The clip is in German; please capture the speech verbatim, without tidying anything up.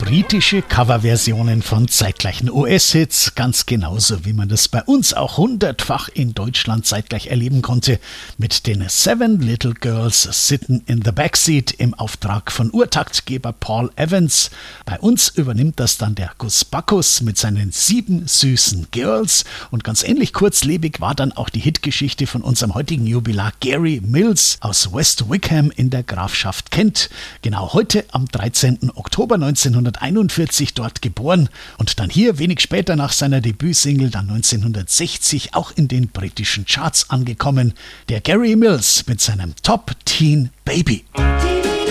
britische Coverversionen von zeitgleichen U S-Hits, ganz genauso wie man das bei uns auch hundertfach in Deutschland zeitgleich erleben konnte, mit den Seven Little Girls Sittin' in the Backseat im Auftrag von Urtaktgeber Paul Evans. Bei uns übernimmt das dann der Gus Backus mit seinen sieben süßen Girls, und ganz ähnlich kurzlebig war dann auch die Hitgeschichte von unserem heutigen Jubilar Gary Mills aus West Wickham in der Grafschaft Kent. Genau heute am dreizehnten Oktober neunzehnhunderteinundvierzig dort geboren und dann hier wenig später nach seiner Debütsingle dann neunzehnhundertsechzig auch in den britischen Charts angekommen. Der Gary Mills mit seinem Top Teen Baby.